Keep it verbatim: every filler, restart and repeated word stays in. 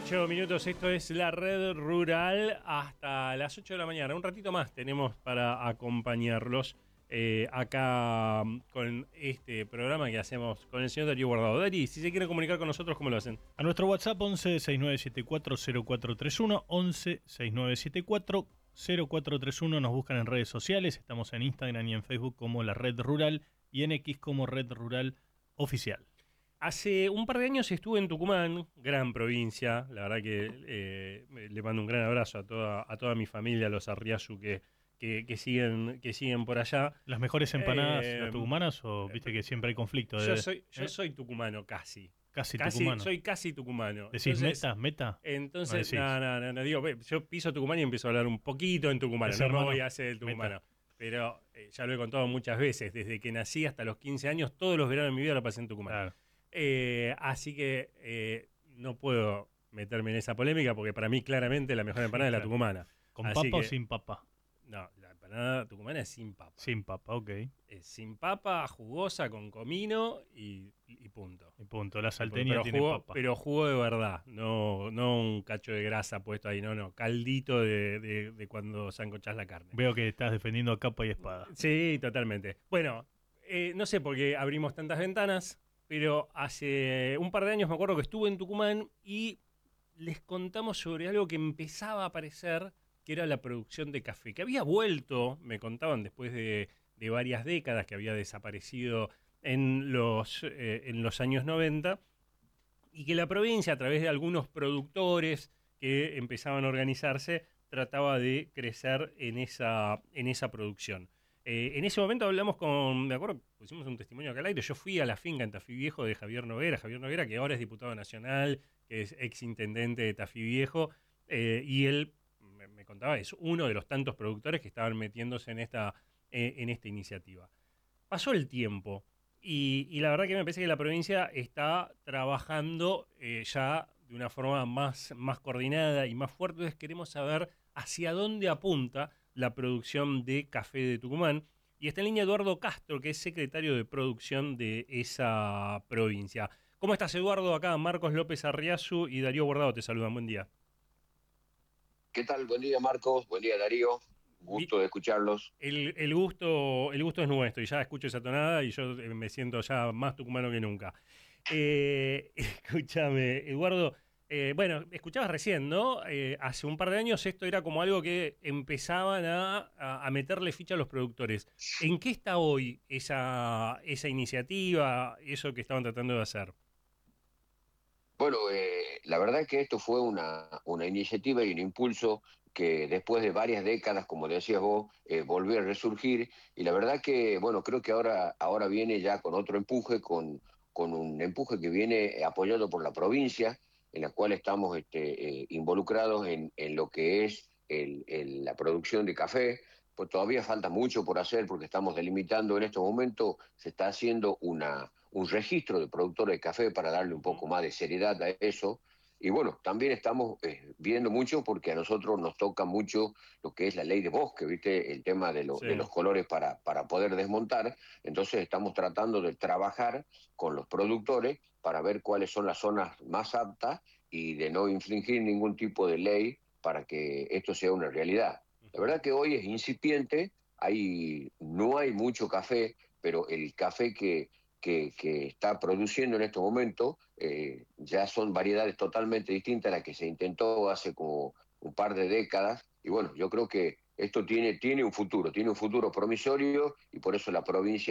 dieciocho minutos, esto es la Red Rural hasta las ocho de la mañana. Un ratito más tenemos para acompañarlos eh, acá con este programa que hacemos con el señor Darío Guardado. Darí, si se quieren comunicar con nosotros, ¿cómo lo hacen? A nuestro WhatsApp once sesenta y nueve setenta y cuatro cero cuatro treinta y uno, once sesenta y nueve setenta y cuatro cero cuatro treinta y uno. Nos buscan en redes sociales, estamos en Instagram y en Facebook como La Red Rural y en X como Red Rural Oficial. Hace un par de años estuve en Tucumán, gran provincia. La verdad que eh, le mando un gran abrazo a toda, a toda mi familia, a los Arriazu que, que, que, siguen, que siguen por allá. ¿Las mejores empanadas, Eh, las tucumanas, o viste que siempre hay conflicto? Yo De, soy, yo ¿eh? soy tucumano casi. Casi, Casi tucumano. Soy casi tucumano. ¿Decís Entonces, meta? ¿Meta? Entonces, No no, no, no, no, digo, yo piso Tucumán y empiezo a hablar un poquito en tucumano. Es No me hermano, voy a hacer el tucumano. meta. Pero eh, ya lo he contado muchas veces. Desde que nací hasta los quince años, todos los veranos de mi vida lo pasé en Tucumán. Claro. Eh, así que eh, no puedo meterme en esa polémica porque para mí claramente la mejor empanada Claro. es la tucumana. ¿Con Así papa que, o sin papa? No, la empanada tucumana es sin papa. Sin papa, ok. Es sin papa, jugosa, con comino y, y punto. Y punto, la salteña pero tiene jugo, papa. Pero jugo de verdad, no, no un cacho de grasa puesto ahí, no, no, caldito de, de, de cuando sancochás la carne. Veo que estás defendiendo a capa y espada. Sí, totalmente. Bueno, eh, no sé por qué abrimos tantas ventanas, pero hace un par de años me acuerdo que estuve en Tucumán y les contamos sobre algo que empezaba a aparecer, que era la producción de café, que había vuelto, me contaban después de, de varias décadas, que había desaparecido en los, eh, en los años noventa, y que la provincia, a través de algunos productores que empezaban a organizarse, trataba de crecer en esa, en esa producción. Eh, en ese momento hablamos con, me acuerdo, pusimos un testimonio acá al aire, yo fui a la finca en Tafí Viejo de Javier Noguera, Javier Noguera, que ahora es diputado nacional, que es ex intendente de Tafí Viejo, eh, y él me, me contaba, es uno de los tantos productores que estaban metiéndose en esta, eh, en esta iniciativa. Pasó el tiempo, y, y la verdad que me parece que la provincia está trabajando eh, ya de una forma más, más coordinada y más fuerte. Entonces queremos saber hacia dónde apunta la producción de café de Tucumán. Y está en línea Eduardo Castro, que es secretario de producción de esa provincia. ¿Cómo estás, Eduardo? Acá Marcos López Arriazu y Darío Guardado te saludan. Buen día. ¿Qué tal? Buen día, Marcos. Buen día, Darío. Gusto de escucharlos. El, el, gusto, el gusto es nuestro y ya escucho esa tonada y yo me siento ya más tucumano que nunca. Eh, escúchame, Eduardo. Eh, bueno, escuchabas recién, ¿no? Eh, hace un par de años esto era como algo que empezaban a, a, a meterle ficha a los productores. ¿En qué está hoy esa, esa iniciativa, eso que estaban tratando de hacer? Bueno, eh, la verdad es que esto fue una, una iniciativa y un impulso que después de varias décadas, como decías vos, eh, volvió a resurgir. Y la verdad que, bueno, creo que ahora, ahora viene ya con otro empuje, con, con un empuje que viene apoyado por la provincia, en la cual estamos este, eh, involucrados en, en lo que es el, el, la producción de café. Pues todavía falta mucho por hacer porque estamos delimitando en estos momentos, se está haciendo una, un registro de productores de café para darle un poco más de seriedad a eso. Y bueno, también estamos eh, viendo mucho porque a nosotros nos toca mucho lo que es la ley de bosque, ¿viste? El tema de, lo, Sí. de los colores para, para poder desmontar. Entonces estamos tratando de trabajar con los productores para ver cuáles son las zonas más aptas y de no infringir ningún tipo de ley para que esto sea una realidad. La verdad que hoy es incipiente, hay, no hay mucho café, pero el café que, que, que está produciendo en estos momentos eh, ya son variedades totalmente distintas a las que se intentó hace como un par de décadas. Y bueno, yo creo que esto tiene, tiene un futuro, tiene un futuro promisorio y por eso la provincia